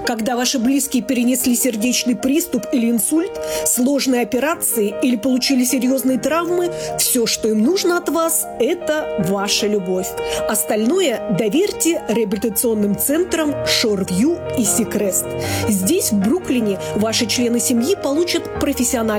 Когда ваши близкие перенесли сердечный приступ или инсульт, сложные операции или получили серьезные травмы, все, что им нужно от вас, это ваша любовь. Остальное доверьте реабилитационным центрам Shoreview и Seacrest. Здесь, в Бруклине, ваши члены семьи получат профессиональную